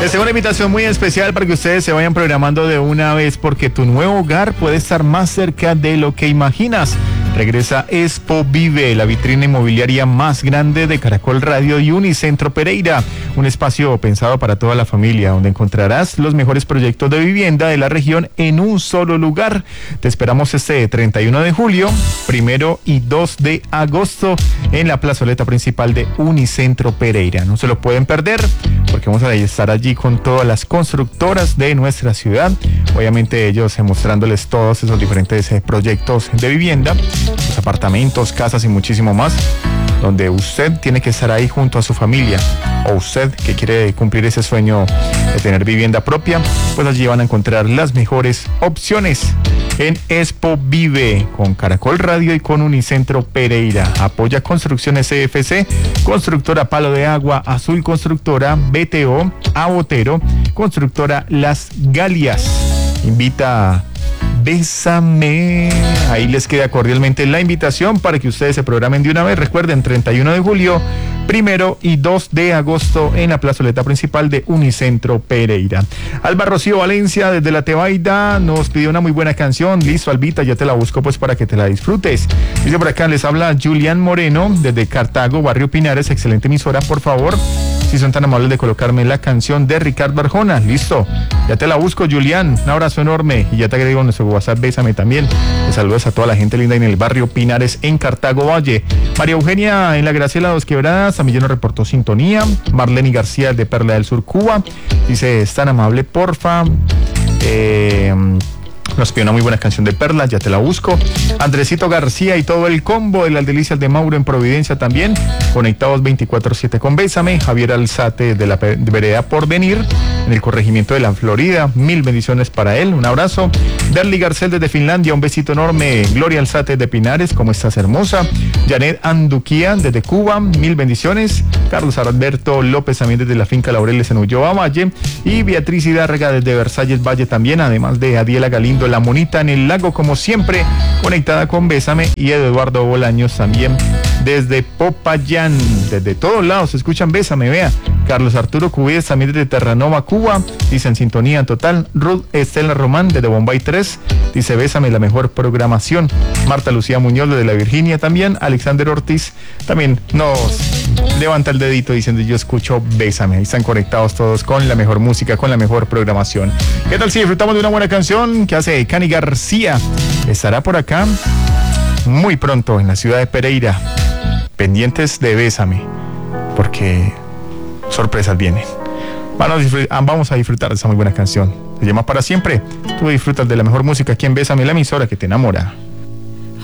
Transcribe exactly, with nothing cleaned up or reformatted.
Les tengo una invitación muy especial para que ustedes se vayan programando de una vez, porque tu nuevo hogar puede estar más cerca de lo que imaginas. Regresa Expo Vive, la vitrina inmobiliaria más grande de Caracol Radio y Unicentro Pereira. Un espacio pensado para toda la familia, donde encontrarás los mejores proyectos de vivienda de la región en un solo lugar. Te esperamos este treinta y uno de julio, primero y dos de agosto en la plazoleta principal de Unicentro Pereira. No se lo pueden perder, porque vamos a estar allí con todas las constructoras de nuestra ciudad. Obviamente ellos eh, mostrándoles todos esos diferentes eh, proyectos de vivienda, los apartamentos, casas y muchísimo más, donde usted tiene que estar ahí junto a su familia, o usted que quiere cumplir ese sueño de tener vivienda propia, pues allí van a encontrar las mejores opciones en Expo Vive, con Caracol Radio y con Unicentro Pereira. Apoya Construcciones C F C, Constructora Palo de Agua, Azul Constructora, B T O, Abotero, Constructora Las Galias. Invita a Bésame. Ahí les queda cordialmente la invitación para que ustedes se programen de una vez. Recuerden, treinta y uno de julio, primero y dos de agosto en la plazoleta principal de Unicentro Pereira. Alba Rocío Valencia desde La Tebaida nos pidió una muy buena canción. Listo, Albita, ya te la busco pues para que te la disfrutes. Dice por acá, les habla Julián Moreno desde Cartago, Barrio Pinares. Excelente emisora, por favor, si son tan amables de colocarme la canción de Ricardo Arjona. Listo, ya te la busco, Julián. Un abrazo enorme y ya te agrego en nuestro WhatsApp. Bésame también. Les saludos a toda la gente linda en el Barrio Pinares en Cartago Valle. María Eugenia en la Graciela Dos Quebradas también nos reportó sintonía. Marlene García de Perla del Sur, Cuba, dice, es tan amable, porfa. Eh... Nos pidió una muy buena canción de Perla, ya te la busco. Andresito García y todo el combo de las delicias de Mauro en Providencia también, conectados veinticuatro siete con Bésame. Javier Alzate de la Vereda Porvenir, en el corregimiento de la Florida, mil bendiciones para él, un abrazo. Derly Garcel desde Finlandia, un besito enorme. Gloria Alzate de Pinares, ¿cómo estás, hermosa? Janet Anduquía desde Cuba, mil bendiciones. Carlos Alberto López también desde la finca Laureles en Ulloa Valle, y Beatriz Hidárraga desde Versalles Valle también, además de Adiela Galindo, la monita en el lago, como siempre, conectada con Bésame, y Eduardo Bolaños también desde Popayán. Desde todos lados escuchan Bésame, vea. Carlos Arturo Cubides también desde Terranova, Cuba, dice en sintonía total. Ruth Estela Román desde Bombay tres, dice Bésame, la mejor programación. Marta Lucía Muñoz desde la Virginia también. Alexander Ortiz también nos levanta el dedito diciendo, yo escucho Bésame. Ahí están conectados todos con la mejor música, con la mejor programación. ¿Qué tal si disfrutamos de una buena canción que hace Cani García? Estará por acá muy pronto en la ciudad de Pereira. Pendientes de Bésame, porque sorpresas vienen. Vamos a disfrutar de esa muy buena canción. Se llama Para Siempre. Tú disfrutas de la mejor música aquí en Bésame, la emisora que te enamora.